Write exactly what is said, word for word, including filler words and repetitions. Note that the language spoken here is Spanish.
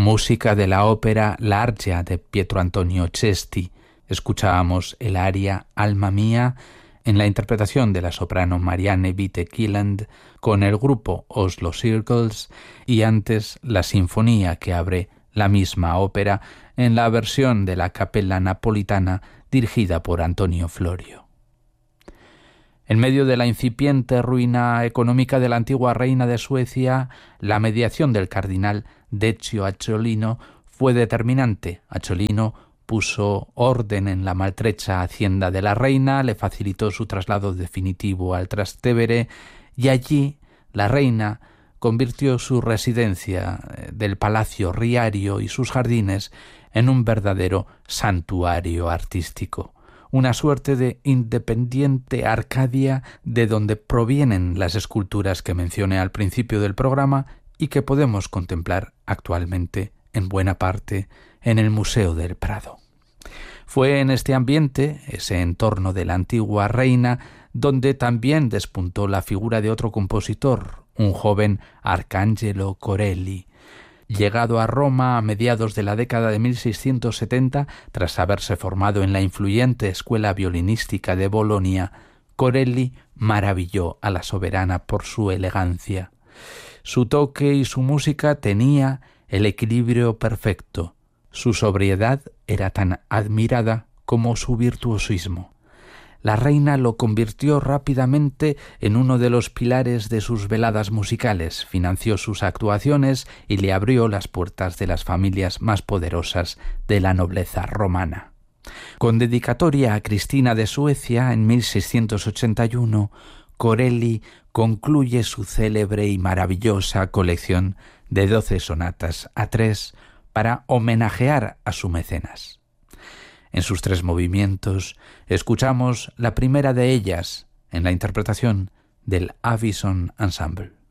música de la ópera L'Argia de Pietro Antonio Cesti. Escuchábamos el aria Alma Mía en la interpretación de la soprano Marianne Witte Kielland con el grupo Oslo Circles, y antes la sinfonía que abre la misma ópera en la versión de la Capella Napolitana dirigida por Antonio Florio. En medio de la incipiente ruina económica de la antigua reina de Suecia, la mediación del cardenal Deccio Acciolino fue determinante. Acciolino puso orden en la maltrecha hacienda de la reina, le facilitó su traslado definitivo al Trastevere, y allí la reina convirtió su residencia del Palacio Riario y sus jardines en un verdadero santuario artístico, una suerte de independiente Arcadia de donde provienen las esculturas que mencioné al principio del programa y que podemos contemplar actualmente en buena parte en el Museo del Prado. Fue en este ambiente, ese entorno de la antigua reina, donde también despuntó la figura de otro compositor, un joven Arcangelo Corelli. Llegado a Roma a mediados de la década de mil seiscientos setenta, tras haberse formado en la influyente escuela violinística de Bolonia, Corelli maravilló a la soberana por su elegancia. Su toque y su música tenía el equilibrio perfecto. Su sobriedad era tan admirada como su virtuosismo. La reina lo convirtió rápidamente en uno de los pilares de sus veladas musicales, financió sus actuaciones y le abrió las puertas de las familias más poderosas de la nobleza romana. Con dedicatoria a Cristina de Suecia en mil seiscientos ochenta y uno, Corelli concluye su célebre y maravillosa colección de doce sonatas a tres para homenajear a su mecenas. En sus tres movimientos escuchamos la primera de ellas en la interpretación del Avison Ensemble.